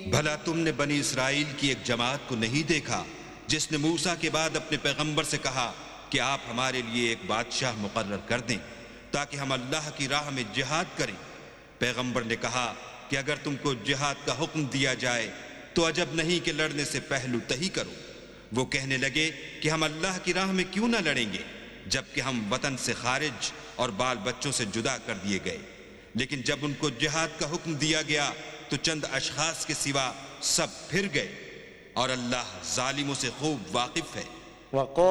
भला तुमने बनी इसराइल की एक जमात को नहीं देखा जिसने मूसा के बाद अपने पैगंबर से कहा कि आप हमारे लिए एक बादशाह मुकर्रर कर दें ताकि हम अल्लाह की राह में जिहाद करें। पैगंबर ने कहा कि अगर तुमको जिहाद का हुक्म दिया जाए तो अजब नहीं कि लड़ने से पहलू तही करो। वो कहने लगे कि हम अल्लाह की राह में क्यों ना लड़ेंगे जबकि हम वतन से खारिज और बाल बच्चों से जुदा कर दिए गए। लेकिन जब उनको जिहाद का हुक्म दिया गया तो चंद अशखास के सिवा सब फिर गए और अल्लाह जालिमों से खूब वाकिफ है।